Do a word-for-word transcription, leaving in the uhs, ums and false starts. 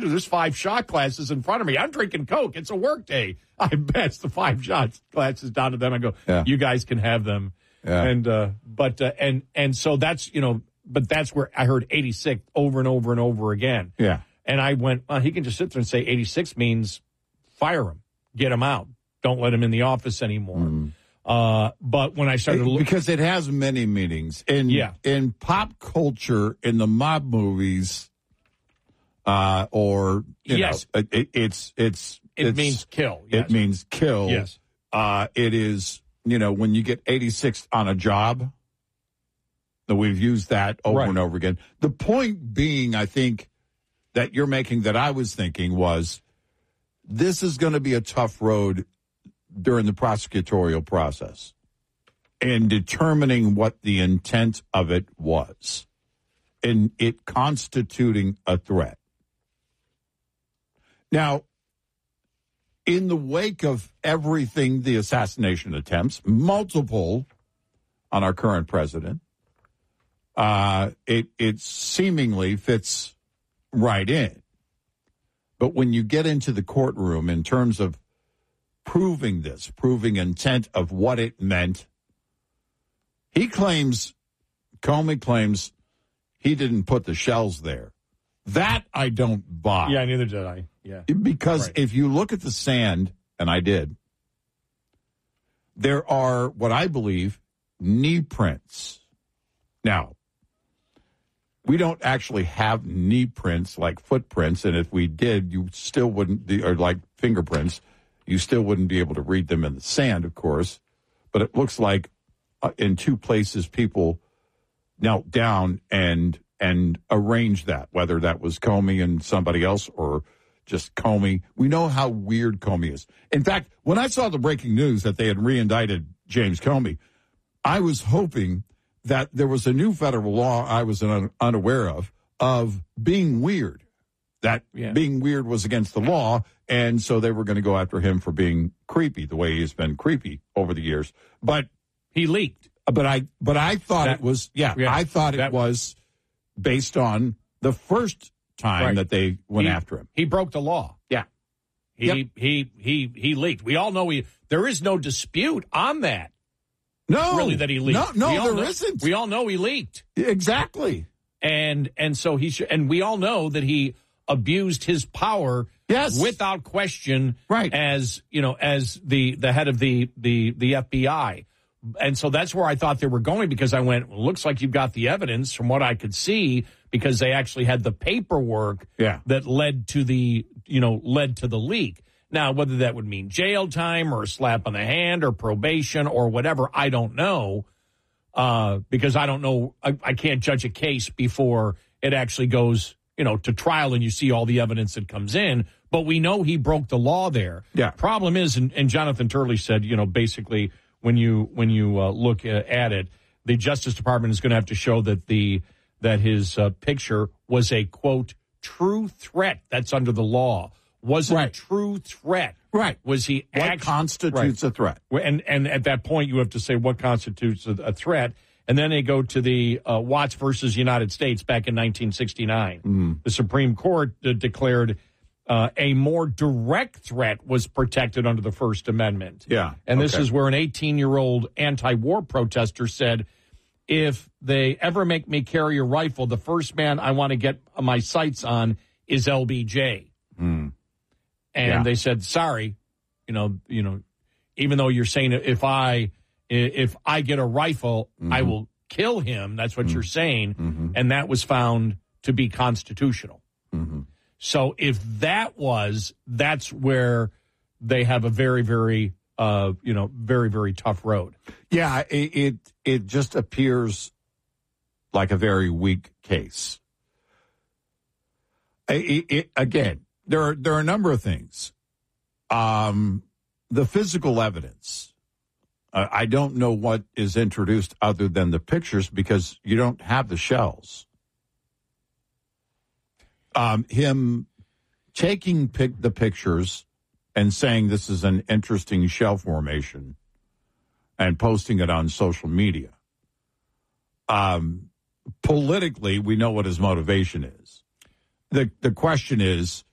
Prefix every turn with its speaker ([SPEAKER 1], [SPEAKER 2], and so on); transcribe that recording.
[SPEAKER 1] do? There's five shot glasses in front of me. I'm drinking Coke. It's a work day. I pass the five shot glasses down to them. I go, yeah. you guys can have them. Yeah. And uh, but uh, and and so that's you know, but that's where I heard eighty-six over and over and over again.
[SPEAKER 2] Yeah.
[SPEAKER 1] And I went, well, he can just sit there and say eighty-six means fire him, get him out, don't let him in the office anymore. Mm. Uh, but when I started looking,
[SPEAKER 2] because it has many meanings in
[SPEAKER 1] yeah.
[SPEAKER 2] in pop culture, in the mob movies, uh, or you
[SPEAKER 1] yes,
[SPEAKER 2] know, it, it's it's
[SPEAKER 1] it
[SPEAKER 2] it's,
[SPEAKER 1] means kill. Yes.
[SPEAKER 2] It means kill.
[SPEAKER 1] Yes,
[SPEAKER 2] uh, it is. You know, when you get eighty-six on a job, that we've used that over
[SPEAKER 1] right.
[SPEAKER 2] and over again. The point being, I think that you're making, that I was thinking was, this is going to be a tough road during the prosecutorial process in determining what the intent of it was and it constituting a threat. Now, in the wake of everything, the assassination attempts, multiple on our current president, uh, it, it seemingly fits right in. But when you get into the courtroom in terms of proving this, proving intent of what it meant, he claims, Comey claims, he didn't put the shells there. That I don't buy.
[SPEAKER 1] Yeah, neither did I. Yeah.
[SPEAKER 2] Because
[SPEAKER 1] right.
[SPEAKER 2] if you look at the sand, and I did, there are what I believe knee prints. Now, we don't actually have knee prints like footprints, and if we did, you still wouldn't, or like fingerprints, you still wouldn't be able to read them in the sand, of course. But it looks like uh, in two places people knelt down and and arranged that, whether that was Comey and somebody else or just Comey. We know how weird Comey is. In fact, when I saw the breaking news that they had re-indicted James Comey, I was hoping that there was a new federal law I was un- unaware of, of being weird. That yeah. being weird was against the law, and so they were going to go after him for being creepy, the way he's been creepy over the years. But
[SPEAKER 1] he leaked.
[SPEAKER 2] But I, but I thought
[SPEAKER 1] that,
[SPEAKER 2] it was, yeah,
[SPEAKER 1] yeah
[SPEAKER 2] I thought
[SPEAKER 1] that,
[SPEAKER 2] it was based on the first time
[SPEAKER 1] right.
[SPEAKER 2] that they went
[SPEAKER 1] he,
[SPEAKER 2] after him.
[SPEAKER 1] He broke the law.
[SPEAKER 2] Yeah.
[SPEAKER 1] He,
[SPEAKER 2] yep.
[SPEAKER 1] he, he, he leaked. We all know he, there is no dispute on that.
[SPEAKER 2] No.
[SPEAKER 1] Really that he leaked.
[SPEAKER 2] No, no, there
[SPEAKER 1] know,
[SPEAKER 2] isn't.
[SPEAKER 1] We all know he leaked.
[SPEAKER 2] Exactly.
[SPEAKER 1] And, and so he should, and we all know that he abused his power.
[SPEAKER 2] Yes.
[SPEAKER 1] Without question.
[SPEAKER 2] Right.
[SPEAKER 1] As, you know, as the, the head of the, the, the F B I. And so that's where I thought they were going, because I went, well, looks like you've got the evidence from what I could see, because they actually had the paperwork
[SPEAKER 2] yeah.
[SPEAKER 1] that led to the, you know, led to the leak. Now, whether that would mean jail time or a slap on the hand or probation or whatever, I don't know, uh, because I don't know. I, I can't judge a case before it actually goes, you know, to trial and you see all the evidence that comes in. But we know he broke the law there.
[SPEAKER 2] Yeah.
[SPEAKER 1] Problem is, and, and Jonathan Turley said, you know, basically, when you when you uh, look at it, the Justice Department is going to have to show that the that his uh, picture was a, quote, true threat. That's under the law. Was it
[SPEAKER 2] right.
[SPEAKER 1] a true threat?
[SPEAKER 2] Right.
[SPEAKER 1] Was he
[SPEAKER 2] what
[SPEAKER 1] act-
[SPEAKER 2] constitutes
[SPEAKER 1] right.
[SPEAKER 2] a threat?
[SPEAKER 1] And and at that point, you have to say what constitutes a, a threat. And then they go to the uh, Watts versus United States back in nineteen sixty-nine.
[SPEAKER 2] Mm.
[SPEAKER 1] The Supreme Court uh, declared Uh, a more direct threat was protected under the First Amendment.
[SPEAKER 2] Yeah.
[SPEAKER 1] And this
[SPEAKER 2] okay.
[SPEAKER 1] is where an eighteen-year-old anti-war protester said, if they ever make me carry a rifle, the first man I want to get my sights on is L B J.
[SPEAKER 2] Mm.
[SPEAKER 1] And
[SPEAKER 2] yeah.
[SPEAKER 1] they said, sorry, you know, you know, even though you're saying if I if I get a rifle, mm-hmm. I will kill him. That's what mm-hmm. you're saying.
[SPEAKER 2] Mm-hmm.
[SPEAKER 1] And that was found to be constitutional.
[SPEAKER 2] Mm-hmm.
[SPEAKER 1] So if that was, that's where they have a very, very, uh, you know, very, very tough road.
[SPEAKER 2] Yeah, it, it it just appears like a very weak case. It, it, again, there are, there are a number of things. Um, the physical evidence. Uh, I don't know what is introduced other than the pictures, because you don't have the shells. Um, him taking pic- the pictures and saying this is an interesting shell formation and posting it on social media. Um, politically, we know what his motivation is. The the question is,